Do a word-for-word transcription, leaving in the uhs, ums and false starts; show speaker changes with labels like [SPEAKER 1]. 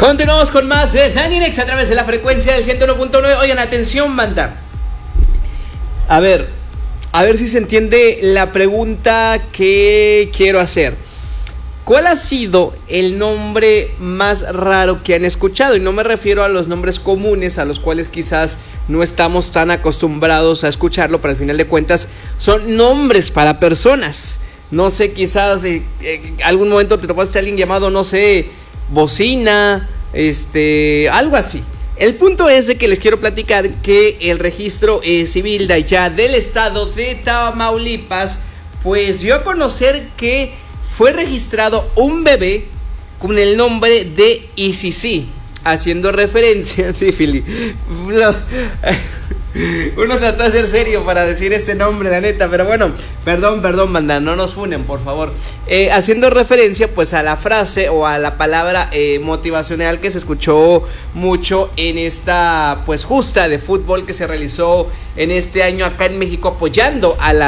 [SPEAKER 1] Continuamos con más de Dani Nex a través de la frecuencia del ciento uno punto nueve. Oigan, atención, banda. A ver, a ver si se entiende la pregunta que quiero hacer. ¿Cuál ha sido el nombre más raro que han escuchado? Y no me refiero a los nombres comunes, a los cuales quizás no estamos tan acostumbrados a escucharlo, pero al final de cuentas son nombres para personas. No sé, quizás en eh, eh, algún momento te topaste a alguien llamado, no sé, bocina, este, algo así. El punto es de que les quiero platicar que el registro eh, civil de allá del estado de Tamaulipas, pues dio a conocer que fue registrado un bebé con el nombre de Isisi, haciendo referencia, sí, Fili, uno trató de ser serio para decir este nombre, la neta, pero bueno, perdón, perdón, banda, no nos funen, por favor. Eh, haciendo referencia, pues, a la frase o a la palabra eh, motivacional que se escuchó mucho en esta, pues, justa de fútbol que se realizó en este año acá en México, apoyando a la